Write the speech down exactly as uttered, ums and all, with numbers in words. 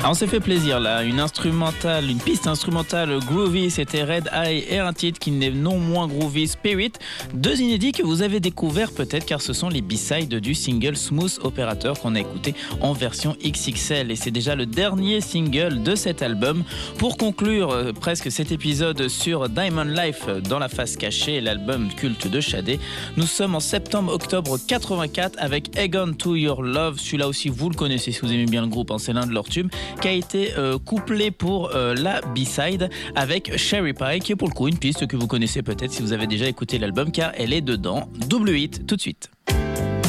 Ah, on s'est fait plaisir là, une instrumentale, une piste instrumentale groovy, c'était Red Eye et un titre qui n'est non moins groovy, Spirit. Deux inédits que vous avez découverts peut-être car ce sont les B-sides du single Smooth Operator qu'on a écouté en version X X L et c'est déjà le dernier single de cet album. Pour conclure euh, presque cet épisode sur Diamond Life dans la face cachée, l'album culte de Shadé, nous sommes en septembre-octobre quatre-vingt-quatre avec Egg On To Your Love, celui-là aussi vous le connaissez si vous aimez bien le groupe, hein, c'est l'un de leurs tubes, qui a été euh, couplé pour euh, la B-side avec Cherry Pie, qui est pour le coup une piste que vous connaissez peut-être si vous avez déjà écouté l'album car elle est dedans. Double hit tout de suite.